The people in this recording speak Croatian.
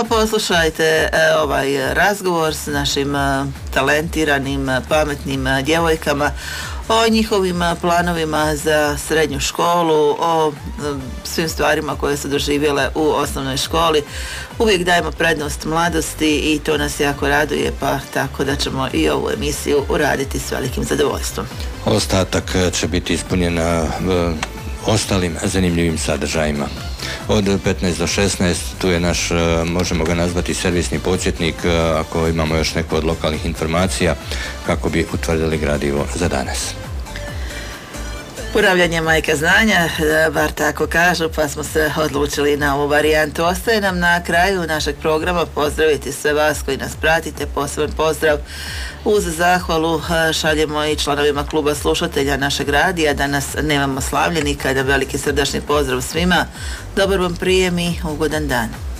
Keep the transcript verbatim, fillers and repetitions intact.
Pa poslušajte e, ovaj razgovor s našim e, talentiranim, pametnim e, djevojkama o njihovim e, planovima za srednju školu, o e, svim stvarima koje su doživjele u osnovnoj školi. Uvijek dajemo prednost mladosti i to nas jako raduje, pa tako da ćemo i ovu emisiju uraditi s velikim zadovoljstvom. Ostatak će biti ispunjen e, ostalim zanimljivim sadržajima. Od petnaest do šesnaest tu je naš, možemo ga nazvati servisni podsjetnik, ako imamo još neku od lokalnih informacija kako bi utvrdili gradivo za danas. Ponavljanje majka znanja, bar tako kažu, pa smo se odlučili na ovu varijantu. Ostaje nam na kraju našeg programa pozdraviti sve vas koji nas pratite, poseban pozdrav uz zahvalu šaljemo i članovima kluba slušatelja našeg radija. Danas nemamo slavljenika, jedan veliki srdačni pozdrav svima, dobar vam prijem i ugodan dan.